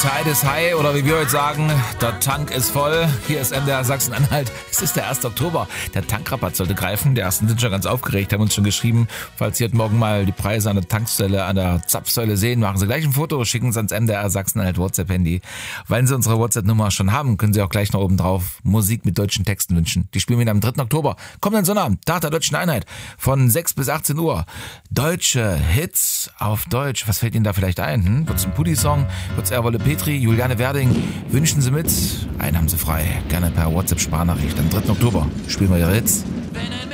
Tide is high oder wie wir heute sagen, der Tank ist voll. Hier ist MDR Sachsen-Anhalt. Es ist der 1. Oktober. Der Tankrabatt sollte greifen. Die ersten sind schon ganz aufgeregt, haben uns schon geschrieben. Falls Sie heute Morgen mal die Preise an der Tankstelle, an der Zapfsäule sehen, machen Sie gleich ein Foto, schicken Sie ans MDR Sachsen-Anhalt WhatsApp-Handy. Wenn Sie unsere WhatsApp-Nummer schon haben, können Sie auch gleich noch oben drauf Musik mit deutschen Texten wünschen. Die spielen wir am 3. Oktober. Kommenden Sonnabend, Tag der Deutschen Einheit, von 6 bis 18 Uhr. Deutsche Hits auf Deutsch. Was fällt Ihnen da vielleicht ein? Wird's ein Puddy-Song? Wird's Erwolle Petri? Juliane Werding? Wünschen Sie mit? Einen haben Sie frei. Gerne per WhatsApp-Sprachnachricht. Am 3. Oktober spielen wir Ihre Hits.